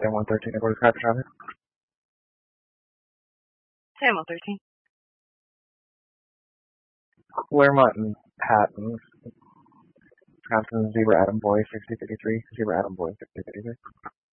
Sam 113, what is copy traffic? Sam 113. Claremont and Patton. Wisconsin, Zebra Adam Boy 6053, Zebra Adam Boy 6053.